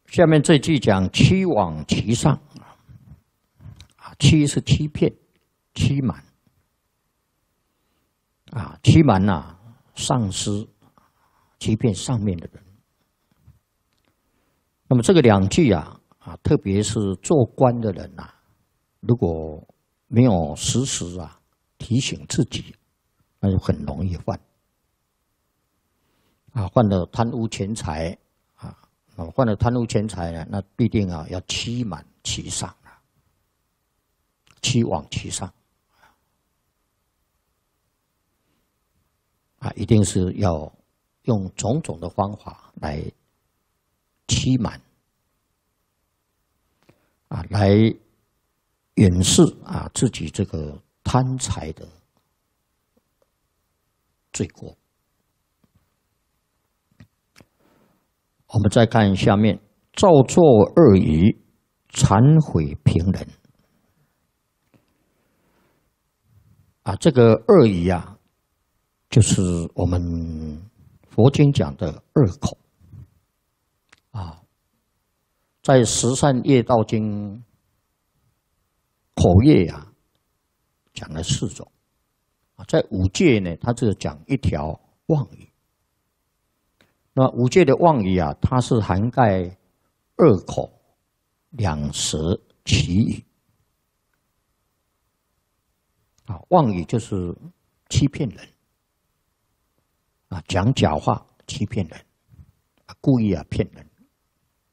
下面这句讲欺罔其上，欺是欺骗、欺瞒，欺瞒上司欺骗上面的人。那么这个两句特别是做官的人如果没有时时提醒自己，那就很容易犯犯了贪污钱财犯了贪污钱财呢，那必定要欺瞒其上欺罔其上一定是要用种种的方法来欺瞒来掩饰自己这个贪财的罪过。我们再看下面，造作恶语，忏悔平人。这个恶语就是我们佛经讲的恶口在十善业道经口业讲了4种在五戒呢，它就讲一条妄语。那五戒的妄语它是涵盖恶口、两舌、绮语妄语就是欺骗人讲假话欺骗人故意骗人